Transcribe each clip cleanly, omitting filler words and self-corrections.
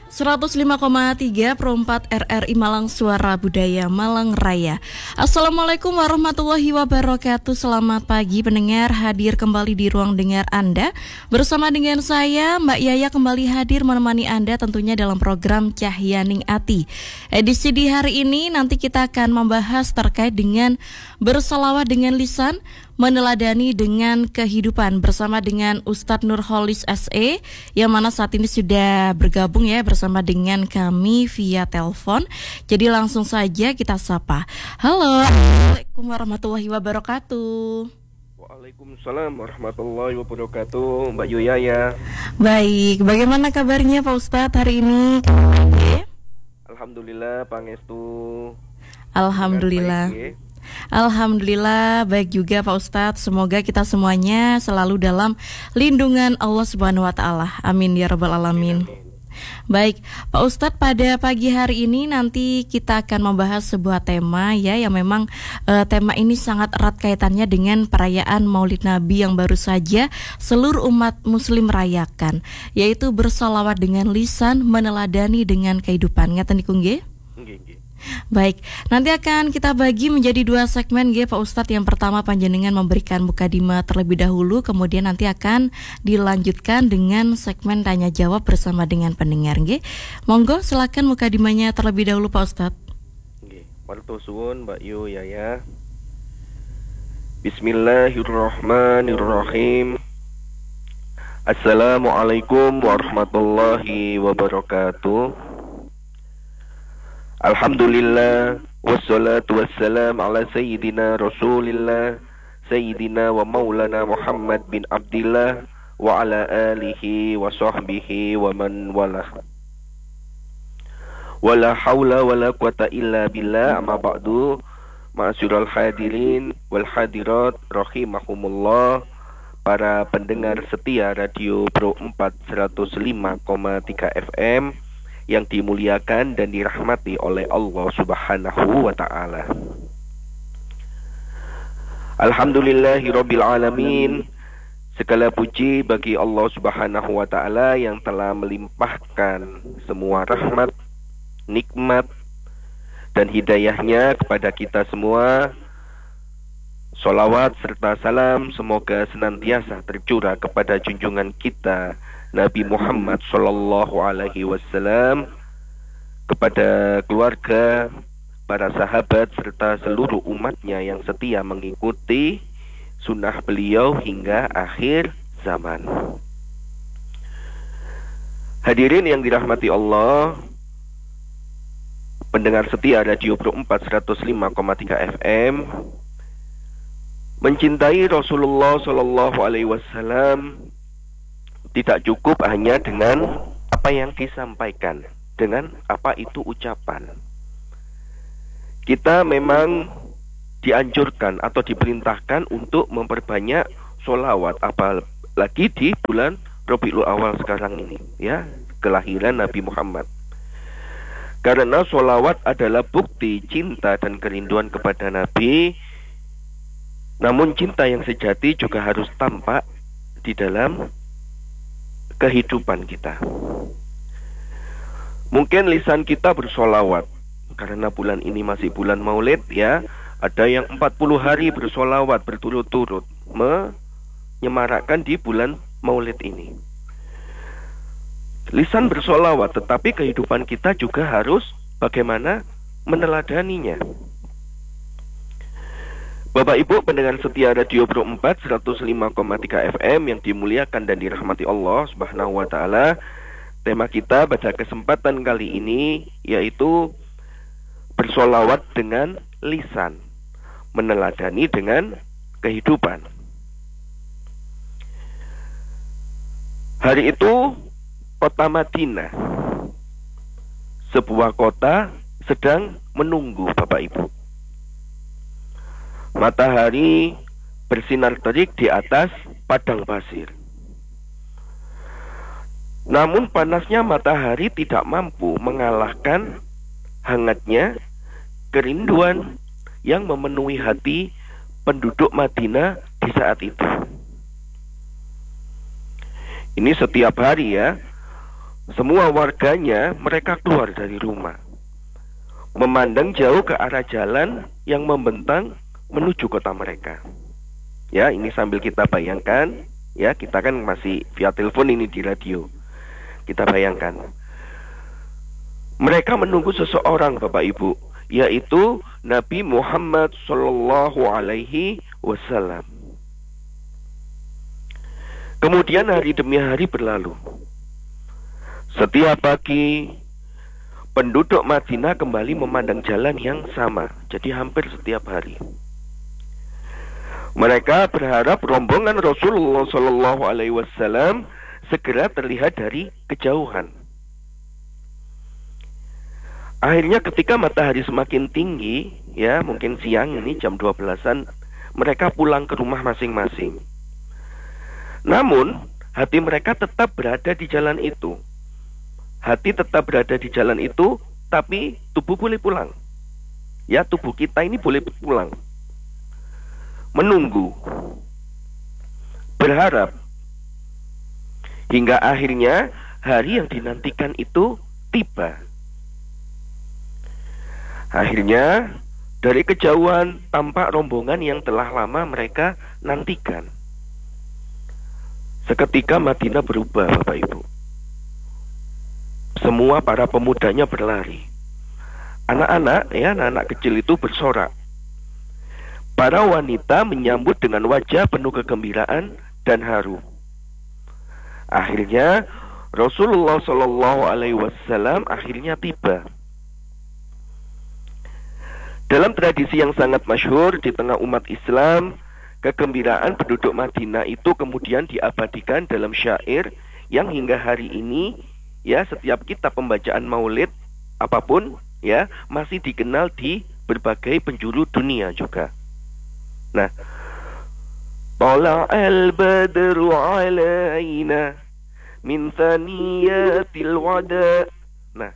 105,3 per 4 RRI Malang, Suara Budaya Malang Raya. Assalamualaikum warahmatullahi wabarakatuh. Selamat pagi pendengar, hadir kembali di ruang dengar Anda. Bersama dengan saya Mbak Yaya kembali hadir menemani Anda tentunya dalam program Cahyaning Ati. Edisi di hari ini nanti kita akan membahas terkait dengan berselawat dengan lisan, meneladani dengan kehidupan bersama dengan Ustadz Nurholis SE yang mana saat ini sudah bergabung ya bersama dengan kami via telepon. Jadi langsung saja kita sapa. Halo, Assalamualaikum warahmatullahi wabarakatuh. Waalaikumsalam warahmatullahi wabarakatuh, Mbak Yuyaya. Baik, bagaimana kabarnya Pak Ustadz hari ini? Alhamdulillah, pangestu. Alhamdulillah. Alhamdulillah, baik juga Pak Ustadz. Semoga kita semuanya selalu dalam lindungan Allah Subhanahu wa Ta'ala. Amin ya Rabbal Alamin. Baik, Pak Ustadz, pada pagi hari ini nanti kita akan membahas sebuah tema ya, yang memang tema ini sangat erat kaitannya dengan perayaan Maulid Nabi yang baru saja seluruh umat muslim rayakan, yaitu bersolawat dengan lisan, meneladani dengan kehidupan. Ngaten niku nggih? Baik, nanti akan kita bagi menjadi dua segmen Pak Ustadz. Yang pertama panjenengan memberikan mukadimah terlebih dahulu, kemudian nanti akan dilanjutkan dengan segmen tanya jawab bersama dengan pendengar Monggo silakan mukadimahnya terlebih dahulu Pak Ustadz. Warto suwun Mbak Yu Yaya. Bismillahirrahmanirrahim. Assalamualaikum warahmatullahi wabarakatuh. Alhamdulillah, wassalatu wassalam ala sayyidina Rasulillah, sayyidina wa maulana Muhammad bin Abdillah, wa ala alihi wa sahbihi wa man walah. Wala hawla wala quwata illa billah, amma ba'du. Ma'asyiral hadirin wal hadirat rahimahumullah. Para pendengar setia Radio Pro 4 105,3 FM yang dimuliakan dan dirahmati oleh Allah Subhanahu wa Ta'ala. Alhamdulillahirabbil alamin. Segala puji bagi Allah Subhanahu wa Ta'ala yang telah melimpahkan semua rahmat, nikmat dan hidayahnya kepada kita semua. Sholawat serta salam semoga senantiasa tercurah kepada junjungan kita Nabi Muhammad Sallallahu Alaihi Wasallam, kepada keluarga, para sahabat serta seluruh umatnya yang setia mengikuti sunnah beliau hingga akhir zaman. Hadirin yang dirahmati Allah, pendengar setia Radio Pro 4 105,3 FM, mencintai Rasulullah Sallallahu Alaihi Wasallam tidak cukup hanya dengan apa yang disampaikan, dengan apa itu ucapan. Kita memang dianjurkan atau diperintahkan untuk memperbanyak sholawat, apalagi di bulan Rabiul Awal sekarang ini, ya, kelahiran Nabi Muhammad. Karena sholawat adalah bukti cinta dan kerinduan kepada Nabi. Namun cinta yang sejati juga harus tampak di dalam kehidupan kita. Mungkin lisan kita bersolawat karena bulan ini masih bulan Maulid, ya. Ada yang 40 hari bersolawat berturut-turut menyemarakkan di bulan Maulid ini. Lisan bersolawat, tetapi kehidupan kita juga harus bagaimana meneladaninya. Bapak Ibu pendengar setia Radio Pro 4 105,3 FM yang dimuliakan dan dirahmati Allah Subhanahu wa Ta'ala, tema kita pada kesempatan kali ini yaitu bersolawat dengan lisan, meneladani dengan kehidupan. Hari itu kota Madinah, sebuah kota sedang menunggu Bapak Ibu. Matahari bersinar terik di atas padang pasir. Namun panasnya matahari tidak mampu mengalahkan hangatnya kerinduan yang memenuhi hati penduduk Madinah di saat itu. Ini setiap hari ya, semua warganya mereka keluar dari rumah, memandang jauh ke arah jalan yang membentang menuju kota mereka. Ya, ini sambil kita bayangkan, ya, kita kan masih via telepon ini di radio. Kita bayangkan. Mereka menunggu seseorang, Bapak Ibu, yaitu Nabi Muhammad Sallallahu Alaihi Wasallam. Kemudian hari demi hari berlalu. Setiap pagi, penduduk Madinah kembali memandang jalan yang sama. Jadi hampir setiap hari. Mereka berharap rombongan Rasulullah Sallallahu Alaihi Wasallam segera terlihat dari kejauhan. Akhirnya ketika matahari semakin tinggi, ya mungkin siang ini jam 12-an, mereka pulang ke rumah masing-masing. Namun, hati mereka tetap berada di jalan itu. Hati tetap berada di jalan itu, tapi tubuh boleh pulang. Ya, tubuh kita ini boleh pulang. Menunggu, berharap, hingga akhirnya hari yang dinantikan itu tiba. Akhirnya dari kejauhan tampak rombongan yang telah lama mereka nantikan. Seketika Madinah berubah, Bapak Ibu. Semua para pemudanya berlari. Anak-anak, ya, anak-anak kecil itu bersorak. Para wanita menyambut dengan wajah penuh kegembiraan dan haru. Akhirnya Rasulullah Shallallahu Alaihi Wasallam akhirnya tiba. Dalam tradisi yang sangat masyhur di tengah umat Islam, kegembiraan penduduk Madinah itu kemudian diabadikan dalam syair yang hingga hari ini, ya, setiap kitab pembacaan Maulid apapun, ya, masih dikenal di berbagai penjuru dunia juga. Nah, Tala'al badru alaina min thaniyatil wada. Nah,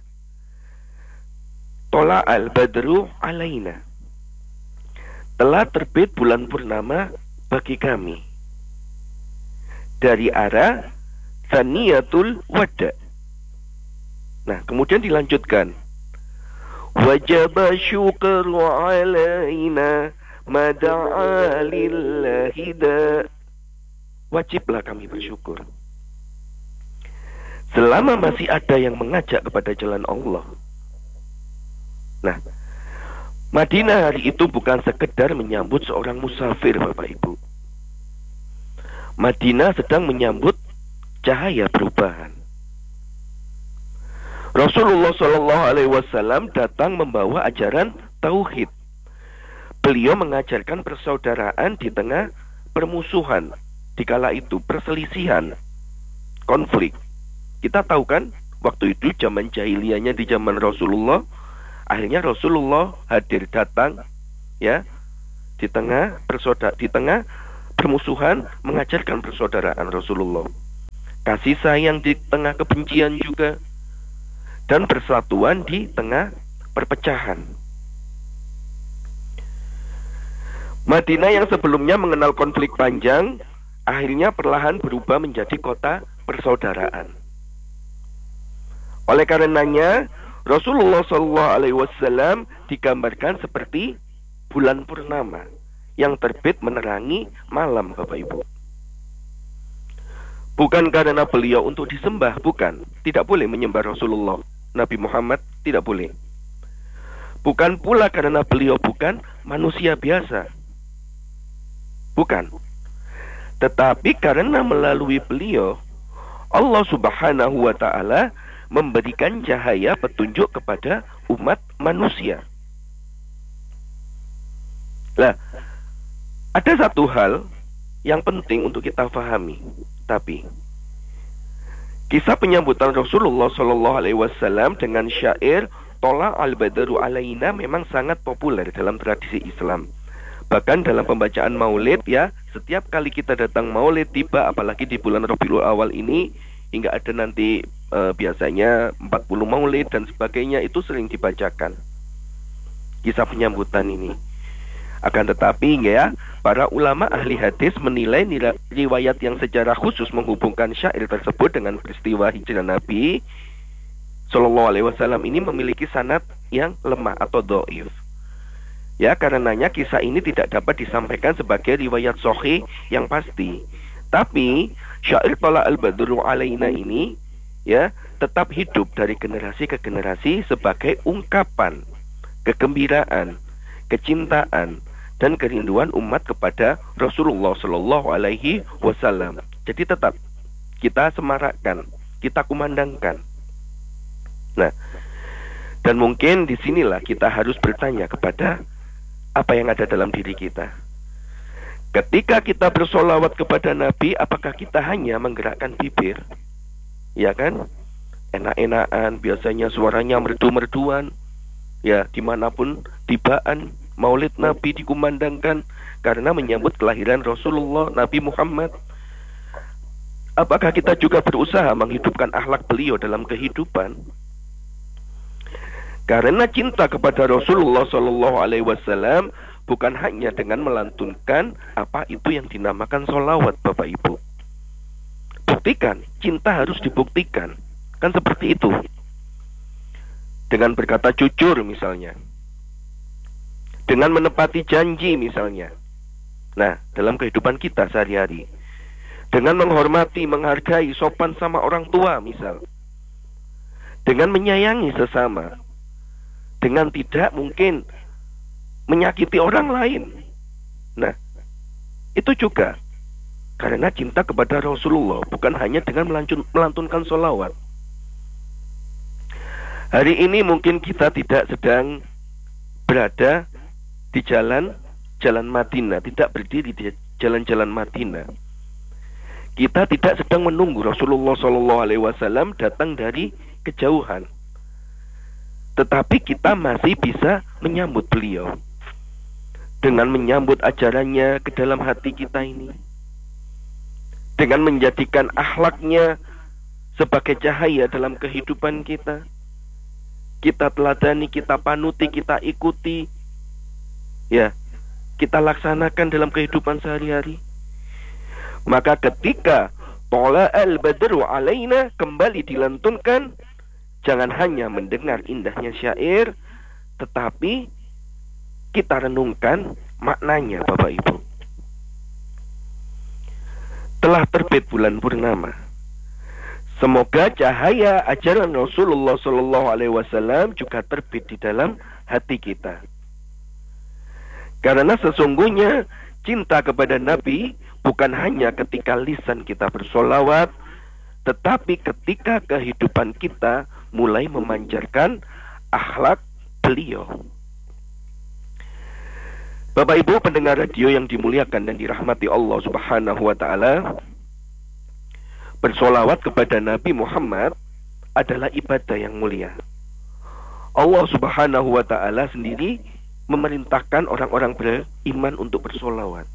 Tala'al badru alaina, telah terbit bulan purnama bagi kami dari arah thaniyatul wada. Nah, kemudian dilanjutkan, wajaba syukru alaina mada'a lillahi da. Wajiblah kami bersyukur selama masih ada yang mengajak kepada jalan Allah. Nah, Madinah hari itu bukan sekedar menyambut seorang musafir, Bapak Ibu. Madinah sedang menyambut cahaya perubahan. Rasulullah Shallallahu Alaihi Wasallam datang membawa ajaran tauhid. Beliau mengajarkan persaudaraan di tengah permusuhan, dikala itu perselisihan, konflik. Kita tahu kan, waktu itu zaman jahiliyahnya di zaman Rasulullah, akhirnya Rasulullah hadir datang, ya, di tengah permusuhan, mengajarkan persaudaraan Rasulullah. Kasih sayang di tengah kebencian juga, dan persatuan di tengah perpecahan. Madinah yang sebelumnya mengenal konflik panjang, akhirnya perlahan berubah menjadi kota persaudaraan. Oleh karenanya, Rasulullah SAW digambarkan seperti bulan purnama yang terbit menerangi malam, Bapak Ibu. Bukan karena beliau untuk disembah, bukan. Tidak boleh menyembah Rasulullah, Nabi Muhammad, tidak boleh. Bukan pula karena beliau bukan manusia biasa, bukan. Tetapi karena melalui beliau, Allah Subhanahu wa Ta'ala memberikan cahaya petunjuk kepada umat manusia. Nah, ada satu hal yang penting untuk kita pahami. Tapi kisah penyambutan Rasulullah Shallallahu Alaihi Wasallam dengan syair Tola al-Badru alaina memang sangat populer dalam tradisi Islam. Bahkan dalam pembacaan Maulid, ya, setiap kali kita datang Maulid tiba, apalagi di bulan Rabiul Awal ini, hingga ada nanti biasanya 40 Maulid dan sebagainya, itu sering dibacakan kisah penyambutan ini. Akan tetapi ya, para ulama ahli hadis menilai riwayat yang secara khusus menghubungkan syair tersebut dengan peristiwa hijrah Nabi Sallallahu Alaihi Wasallam ini memiliki sanad yang lemah atau dhaif. Ya, karenanya kisah ini tidak dapat disampaikan sebagai riwayat sahih yang pasti. Tapi syair Thala al-Badru alaina ini ya tetap hidup dari generasi ke generasi sebagai ungkapan kegembiraan, kecintaan dan kerinduan umat kepada Rasulullah Sallallahu Alaihi Wasallam. Jadi tetap kita semarakkan, kita kumandangkan. Nah, dan mungkin disinilah kita harus bertanya kepada apa yang ada dalam diri kita. Ketika kita bersolawat kepada Nabi, apakah kita hanya menggerakkan bibir? Ya kan? Enak-enakan, biasanya suaranya merdu-merduan. Ya, dimanapun tibaan Maulid Nabi dikumandangkan karena menyambut kelahiran Rasulullah Nabi Muhammad. Apakah kita juga berusaha menghidupkan akhlak beliau dalam kehidupan? Karena cinta kepada Rasulullah Sallallahu Alaihi Wasallam bukan hanya dengan melantunkan apa itu yang dinamakan sholawat, Bapak Ibu. Buktikan, cinta harus dibuktikan. Kan seperti itu. Dengan berkata jujur misalnya, dengan menepati janji misalnya. Nah, dalam kehidupan kita sehari-hari, dengan menghormati, menghargai, sopan sama orang tua misal, dengan menyayangi sesama, dengan tidak mungkin menyakiti orang lain. Nah, itu juga karena cinta kepada Rasulullah, bukan hanya dengan melantunkan sholawat. Hari ini mungkin kita tidak sedang berada di jalan Madinah, tidak berdiri di jalan-jalan Madinah. Kita tidak sedang menunggu Rasulullah Sallallahu Alaihi Wasallam datang dari kejauhan, tetapi kita masih bisa menyambut beliau dengan menyambut ajarannya ke dalam hati kita ini, dengan menjadikan akhlaknya sebagai cahaya dalam kehidupan kita. Kita teladani, kita panuti, kita ikuti, ya, kita laksanakan dalam kehidupan sehari-hari. Maka ketika Thala al-Badru alaina kembali dilantunkan, jangan hanya mendengar indahnya syair, tetapi kita renungkan maknanya, Bapak Ibu. Telah terbit bulan purnama. Semoga cahaya ajaran Rasulullah Sallallahu Alaihi Wasallam juga terbit di dalam hati kita. Karena sesungguhnya cinta kepada Nabi bukan hanya ketika lisan kita bersolawat, tetapi ketika kehidupan kita mulai memancarkan akhlak beliau. Bapak Ibu pendengar radio yang dimuliakan dan dirahmati Allah Subhanahu wa Ta'ala, bersolawat kepada Nabi Muhammad adalah ibadah yang mulia. Allah Subhanahu wa Ta'ala sendiri memerintahkan orang-orang beriman untuk bersolawat.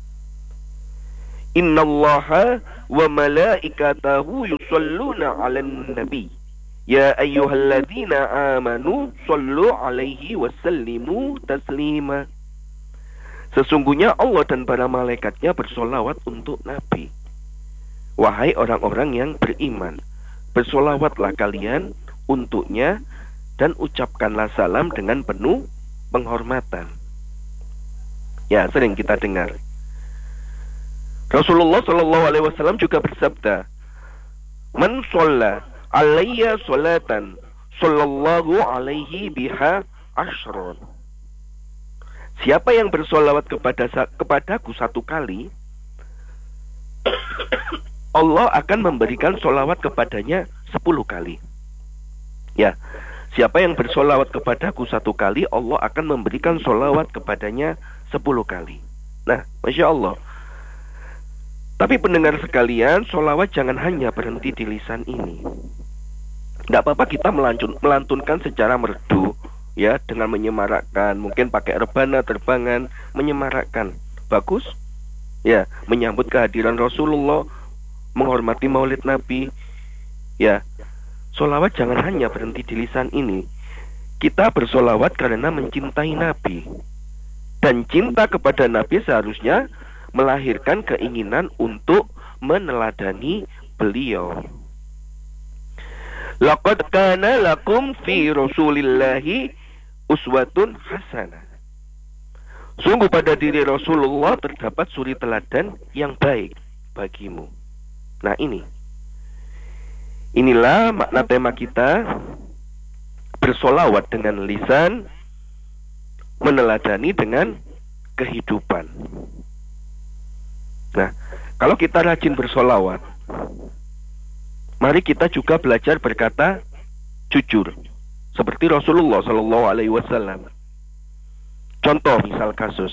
Innallaha wa malaikatahu yusalluna 'alan nabi. Ya ayyuhalladzina amanu sallu 'alaihi wasallimu taslima. Sesungguhnya Allah dan para malaikatnya bersolawat untuk Nabi. Wahai orang-orang yang beriman, bersolawatlah kalian untuknya dan ucapkanlah salam dengan penuh penghormatan. Ya, sering kita dengar. Rasulullah Sallallahu Alaihi Wasallam juga bersabda, "Man sholla alayya sholatan, sallallahu alaihi biha ashron." Siapa yang bersolawat kepadaku satu kali, Allah akan memberikan solawat kepadanya 10 kali. Ya, siapa yang bersolawat kepadaku satu kali, Allah akan memberikan solawat kepadanya 10 kali. Nah, Masya Allah. Tapi pendengar sekalian, solawat jangan hanya berhenti di lisan ini. Tidak apa-apa kita melantunkan secara merdu, ya, dengan menyemarakkan, mungkin pakai rebana, terbangan, menyemarakkan. Bagus, ya, menyambut kehadiran Rasulullah, menghormati maulid Nabi. Ya, solawat jangan hanya berhenti di lisan ini. Kita bersolawat karena mencintai Nabi, Dan cinta kepada Nabi seharusnya melahirkan keinginan untuk meneladani beliau. Laqad kana lakum fi Rasulillahi uswatun hasanah. Sungguh pada diri Rasulullah terdapat suri teladan yang baik bagimu. Nah, inilah makna tema kita, bersolawat dengan lisan, meneladani dengan kehidupan. Nah, kalau kita rajin bersolawat, mari kita juga belajar berkata jujur, seperti Rasulullah Shallallahu Alaihi Wasallam. Contoh misal kasus,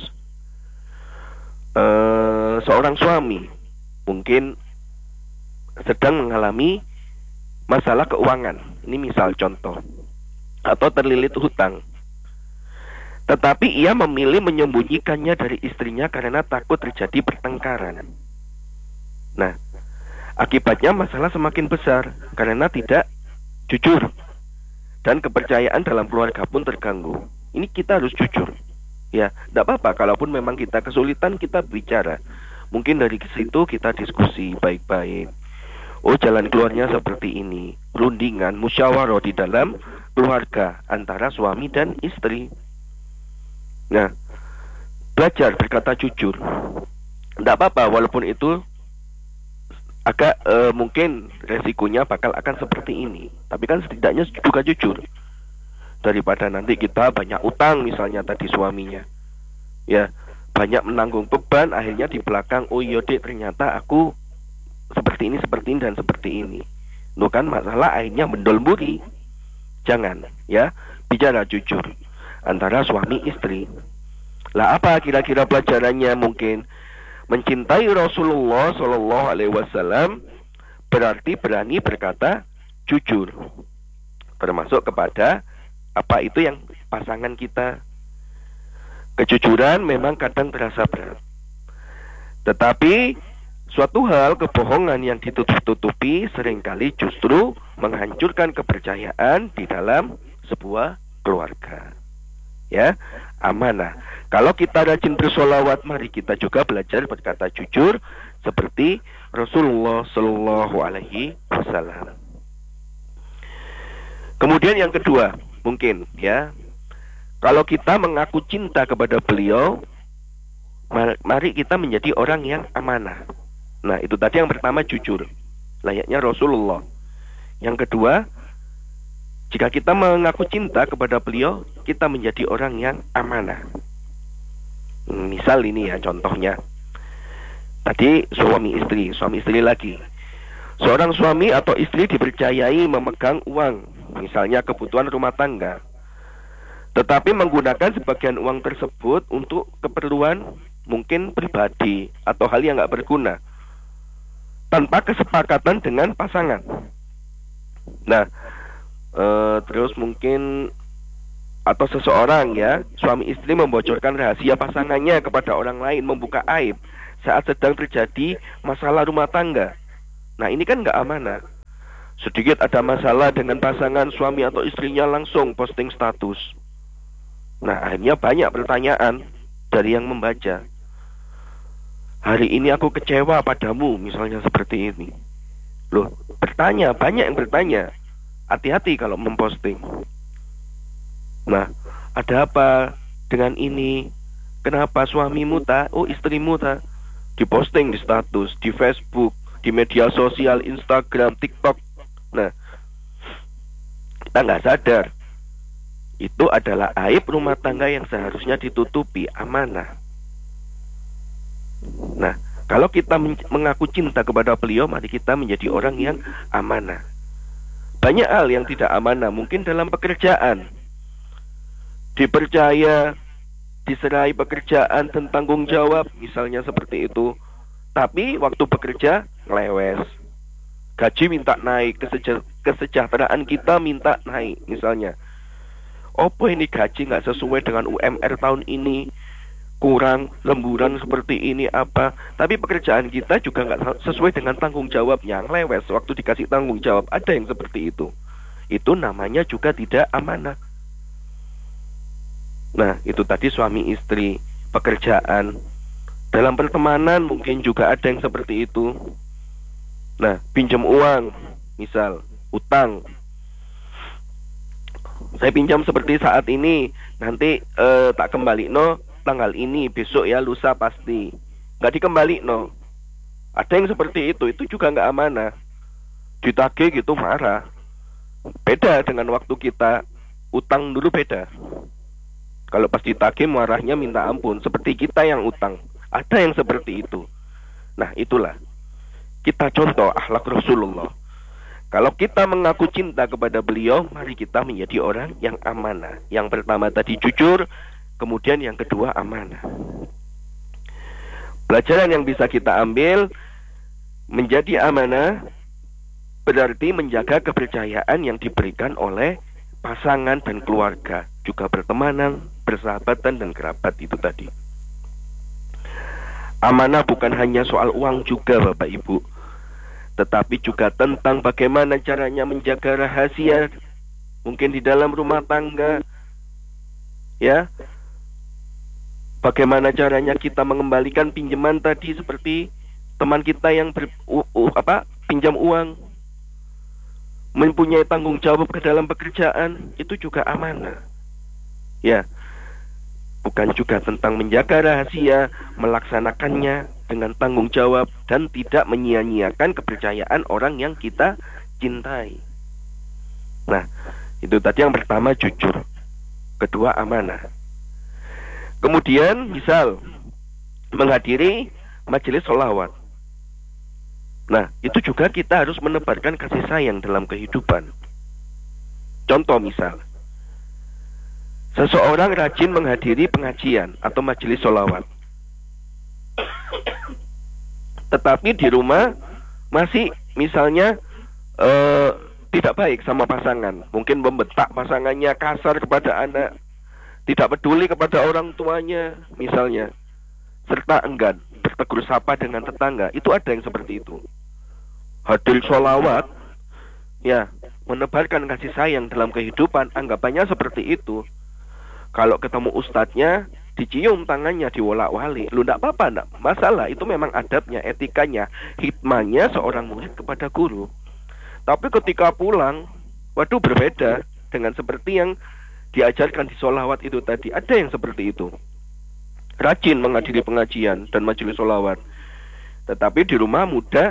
seorang suami mungkin sedang mengalami masalah keuangan. Ini misal contoh, atau terlilit hutang. Tetapi ia memilih menyembunyikannya dari istrinya karena takut terjadi pertengkaran. Nah, akibatnya masalah semakin besar karena tidak jujur, dan kepercayaan dalam keluarga pun terganggu. Ini kita harus jujur. Ya, tidak apa-apa kalaupun memang kita kesulitan, kita bicara. Mungkin dari situ kita diskusi baik-baik. Oh, jalan keluarnya seperti ini. Rundingan, musyawarah di dalam keluarga antara suami dan istri. Nah, belajar berkata jujur. Tidak apa-apa walaupun itu agak mungkin resikonya bakal akan seperti ini. Tapi kan setidaknya juga jujur. Daripada nanti kita banyak utang misalnya tadi suaminya, ya, banyak menanggung beban, akhirnya di belakang, oh iya dek, ternyata aku seperti ini, dan seperti ini. Loh kan masalah akhirnya mendolmuri. Jangan, ya, bicara jujur antara suami istri. Lah apa kira-kira pelajarannya? Mungkin mencintai Rasulullah Shallallahu Alaihi Wasallam berarti berani berkata jujur, termasuk kepada apa itu yang pasangan kita. Kejujuran memang kadang terasa berat, tetapi suatu hal, kebohongan yang ditutup-tutupi seringkali justru menghancurkan kepercayaan di dalam sebuah keluarga. Ya, amanah. Kalau kita rajin bersolawat, mari kita juga belajar berkata jujur seperti Rasulullah Shallallahu Alaihi Wasallam. Kemudian yang kedua, mungkin ya, kalau kita mengaku cinta kepada beliau, mari kita menjadi orang yang amanah. Nah, itu tadi yang pertama, jujur, layaknya Rasulullah. Yang kedua, jika kita mengaku cinta kepada beliau, kita menjadi orang yang amanah. Misal ini ya contohnya. Tadi suami istri lagi. Seorang suami atau istri dipercayai memegang uang, misalnya kebutuhan rumah tangga, tetapi menggunakan sebagian uang tersebut untuk keperluan mungkin pribadi atau hal yang nggak berguna, tanpa kesepakatan dengan pasangan. Nah, terus mungkin atau seseorang ya, suami istri membocorkan rahasia pasangannya kepada orang lain, membuka aib saat sedang terjadi masalah rumah tangga. Nah, ini kan nggak amanah. Sedikit ada masalah dengan pasangan suami atau istrinya, langsung posting status. Nah, akhirnya banyak pertanyaan dari yang membaca. Hari ini aku kecewa padamu, misalnya seperti ini. Loh, banyak yang bertanya. Hati-hati kalau memposting. Nah, ada apa dengan ini? Kenapa suamimu istrimu diposting di status, di Facebook, di media sosial, Instagram, TikTok. Nah, kita nggak sadar itu adalah aib rumah tangga yang seharusnya ditutupi, amanah. Nah, kalau kita mengaku cinta kepada beliau, mari kita menjadi orang yang amanah. Banyak hal yang tidak amanah, mungkin dalam pekerjaan, dipercaya, diserai pekerjaan dan tanggung jawab, misalnya seperti itu. Tapi waktu bekerja ngelewes, gaji minta naik, kesejahteraan kita minta naik, misalnya. Apa ini gaji nggak sesuai dengan UMR tahun ini, kurang, lemburan seperti ini apa. Tapi pekerjaan kita juga nggak sesuai dengan tanggung jawabnya, ngelewes waktu dikasih tanggung jawab. Ada yang seperti itu. Itu namanya juga tidak amanah. Nah, itu tadi suami istri. pekerjaan, dalam pertemanan mungkin juga ada yang seperti itu. Nah, pinjam uang, misal utang. Saya pinjam seperti saat ini, nanti tak kembali no tanggal ini, besok ya, lusa pasti nggak dikembali no. Ada yang seperti itu juga nggak amanah. Ditagih gitu marah. Beda dengan waktu kita utang dulu, beda. Kalau pas ditagih marahnya minta ampun, seperti kita yang utang. Ada yang seperti itu. Nah, itulah kita contoh akhlak Rasulullah. Kalau kita mengaku cinta kepada beliau, mari kita menjadi orang yang amanah. Yang pertama tadi jujur, kemudian yang kedua amanah. Pelajaran yang bisa kita ambil, menjadi amanah berarti menjaga kepercayaan yang diberikan oleh pasangan dan keluarga, juga pertemanan, persahabatan dan kerabat itu tadi. Amanah bukan hanya soal uang juga Bapak Ibu, tetapi juga tentang bagaimana caranya menjaga rahasia, mungkin di dalam rumah tangga, ya. Bagaimana caranya kita mengembalikan pinjaman tadi, seperti teman kita yang pinjam uang, mempunyai tanggung jawab ke dalam pekerjaan, itu juga amanah. Ya, bukan juga tentang menjaga rahasia, melaksanakannya dengan tanggung jawab dan tidak menyia-nyiakan kepercayaan orang yang kita cintai. Nah, itu tadi yang pertama jujur, kedua amanah. Kemudian misal menghadiri majelis sholawat. Nah, itu juga kita harus menebarkan kasih sayang dalam kehidupan. Contoh misal, seseorang rajin menghadiri pengajian atau majelis sholawat, tetapi di rumah masih misalnya tidak baik sama pasangan, mungkin membentak pasangannya, kasar kepada anak, tidak peduli kepada orang tuanya misalnya, serta enggan bertegur sapa dengan tetangga. Itu ada yang seperti itu. Hadir sholawat, ya, menebarkan kasih sayang dalam kehidupan, anggapannya seperti itu. Kalau ketemu ustadznya, dicium tangannya, diwolak-walik. Lu enggak apa-apa, enggak masalah. Itu memang adabnya, etikanya, hikmahnya seorang murid kepada guru. Tapi ketika pulang, waduh, berbeda dengan seperti yang diajarkan di sholawat itu tadi. Ada yang seperti itu, rajin menghadiri pengajian dan majelis sholawat, tetapi di rumah mudah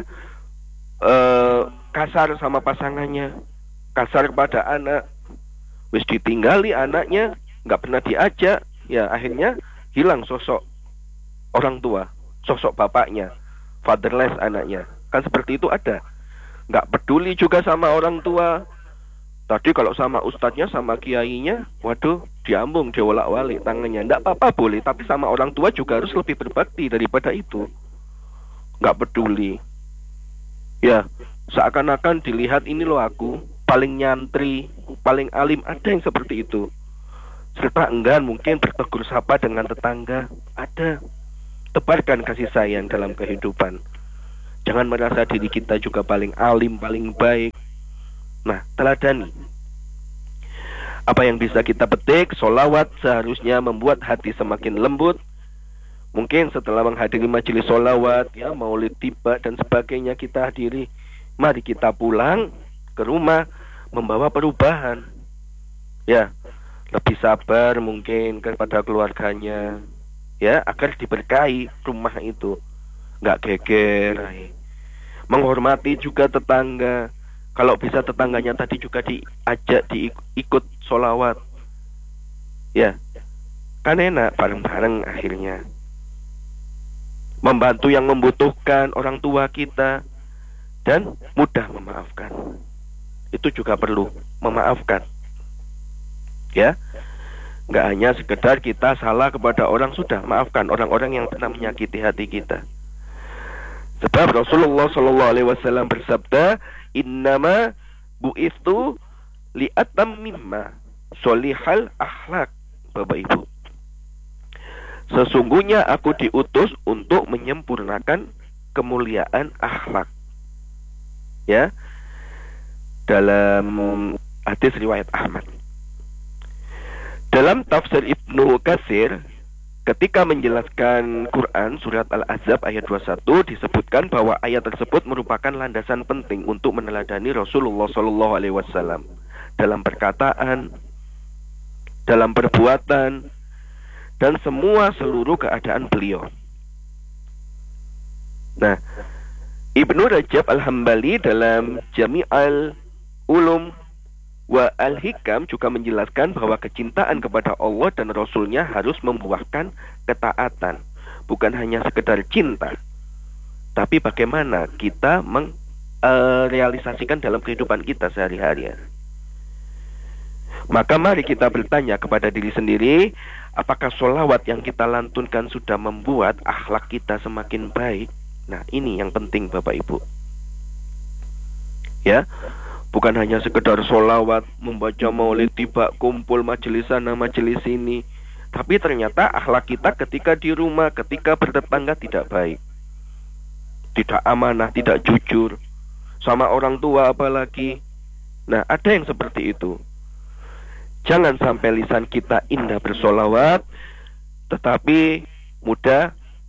kasar sama pasangannya, kasar kepada anak, wis ditinggali anaknya, nggak pernah diajak, ya akhirnya hilang sosok orang tua, sosok bapaknya, fatherless anaknya. Kan seperti itu ada. Nggak peduli juga sama orang tua. Tadi kalau sama ustadznya, sama kiainya, waduh, diambung, diwolak-walik tangannya. Nggak apa-apa boleh, tapi sama orang tua juga harus lebih berbakti daripada itu. Nggak peduli. Ya, seakan-akan dilihat ini loh aku, paling nyantri, paling alim, ada yang seperti itu. Serta enggan mungkin bertegur sapa dengan tetangga, ada. Tebarkan kasih sayang dalam kehidupan. Jangan merasa diri kita juga paling alim, paling baik. Nah, teladani. Apa yang bisa kita petik? Sholawat seharusnya membuat hati semakin lembut. Mungkin setelah menghadiri majelis sholawat, ya, maulid tiba dan sebagainya kita hadiri, mari kita pulang ke rumah membawa perubahan. Ya, lebih sabar mungkin kepada keluarganya, ya, agar diberkahi rumah itu, nggak geger. Menghormati juga tetangga. Kalau bisa tetangganya tadi juga diajak diikut sholawat, ya, kan enak bareng-bareng akhirnya. Membantu yang membutuhkan orang tua kita dan mudah memaafkan. Itu juga perlu memaafkan, ya. Nggak hanya sekedar kita salah kepada orang, sudah maafkan orang-orang yang pernah menyakiti hati kita. Sebab Rasulullah SAW bersabda, innama bu'ithu li'atammimma sholihal akhlak. Bapak Ibu, sesungguhnya aku diutus untuk menyempurnakan kemuliaan akhlak. Ya, dalam hadis riwayat Ahmad. Dalam tafsir Ibnu Katsir ketika menjelaskan Quran surat Al-Ahzab ayat 21 disebutkan bahwa ayat tersebut merupakan landasan penting untuk meneladani Rasulullah SAW dalam perkataan, dalam perbuatan, dan seluruh keadaan beliau. Nah, Ibnu Rajab Al-Hambali dalam Jami'al Ulum wa Al-Hikam juga menjelaskan bahwa kecintaan kepada Allah dan Rasulnya harus membuahkan ketaatan. Bukan hanya sekedar cinta, tapi bagaimana kita merealisasikan dalam kehidupan kita sehari-hari. Maka mari kita bertanya kepada diri sendiri, apakah sholawat yang kita lantunkan sudah membuat akhlak kita semakin baik? Nah, ini yang penting Bapak Ibu. Ya, bukan hanya sekedar sholawat, membaca maulid, tiba kumpul majelis sana majelis sini, tapi ternyata akhlak kita ketika di rumah, ketika bertetangga tidak baik, tidak amanah, tidak jujur, sama orang tua apalagi. Nah, ada yang seperti itu. Jangan sampai lisan kita indah bersolawat, tetapi mudah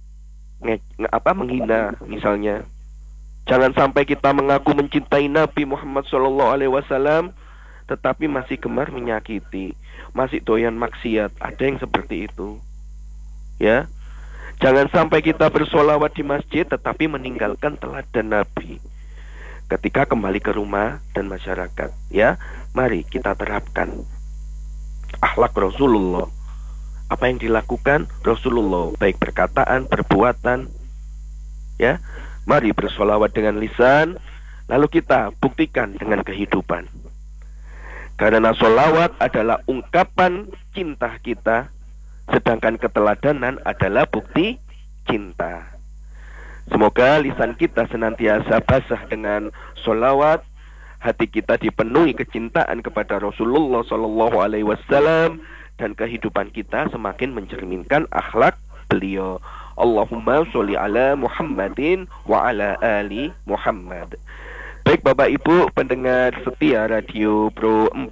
menghina misalnya. Jangan sampai kita mengaku mencintai Nabi Muhammad SAW, tetapi masih gemar menyakiti, masih doyan maksiat. Ada yang seperti itu. Ya, jangan sampai kita bersolawat di masjid, tetapi meninggalkan teladan Nabi ketika kembali ke rumah dan masyarakat. Ya, mari kita terapkan akhlak Rasulullah. Apa yang dilakukan Rasulullah, baik perkataan, perbuatan. Ya, mari bersolawat dengan lisan, lalu kita buktikan dengan kehidupan. Karena solawat adalah ungkapan cinta kita, sedangkan keteladanan adalah bukti cinta. Semoga lisan kita senantiasa basah dengan solawat, hati kita dipenuhi kecintaan kepada Rasulullah SAW, dan kehidupan kita semakin mencerminkan akhlak beliau. Allahumma sholli ala Muhammadin wa ala ali Muhammad. Baik Bapak Ibu pendengar setia Radio Pro 4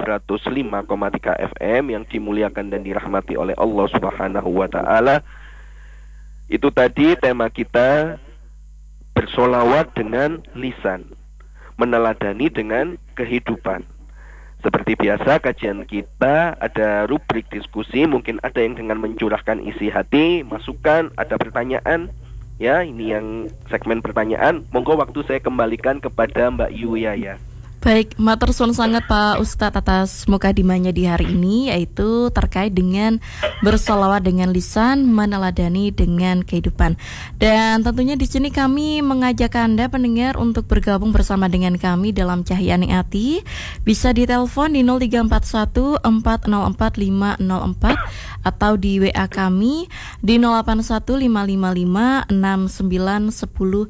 105,3 FM yang dimuliakan dan dirahmati oleh Allah Subhanahu wa taala. Itu tadi tema kita, bersolawat dengan lisan, meneladani dengan kehidupan. Seperti biasa kajian kita ada rubrik diskusi, mungkin ada yang dengan mencurahkan isi hati, masukan, ada pertanyaan. Ya, ini yang segmen pertanyaan. Monggo waktu saya kembalikan kepada Mbak Yuyaya. Baik, matur suwun sangat Pak Ustadz atas mukadimahnya di hari ini, yaitu terkait dengan bersolawat dengan lisan, meneladani dengan kehidupan. Dan tentunya di sini kami mengajak Anda pendengar untuk bergabung bersama dengan kami dalam Cahyaning Ati. Bisa ditelepon di 0341 404 504 atau di WA kami di 081 555 69 10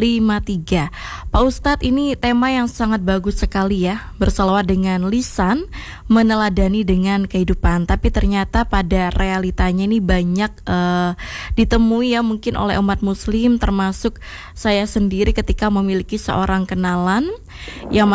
53. Pak Ustadz, ini tema yang sangat bagus sekali ya, bersolawat dengan lisan, meneladani dengan kehidupan. Tapi ternyata pada realitanya ini banyak ditemui ya mungkin oleh umat muslim, termasuk saya sendiri ketika memiliki seorang kenalan yang